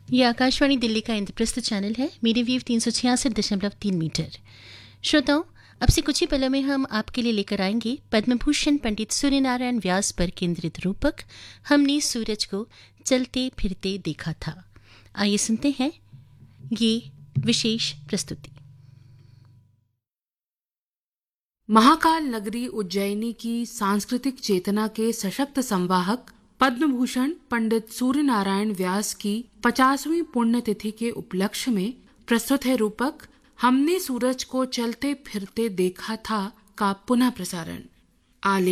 ये आकाशवाणी दिल्ली का इंद्रप्रस्थ चैनल है। Media wave 366.3 metre. श्रोताओं, अब से कुछ ही पलों में हम आपके लिए लेकर आएंगे पद्मभूषण पंडित सूर्यनारायण व्यास पर केंद्रित रूपक हमने सूरज को चलते फिरते देखा था। आइए सुनते हैं ये विशेष प्रस्तुति। महाकाल नगरी उज्जैनी की सांस्कृतिक चेतना के सशक्त संवाहक पद्मभूषण पंडित सूर्यनारायण व्यास की 50वीं पुण्यतिथि के उपलक्ष्य में प्रस्तुत है रूपक हमने सूरज को चलते फिरते देखा था का पुनः प्रसारण।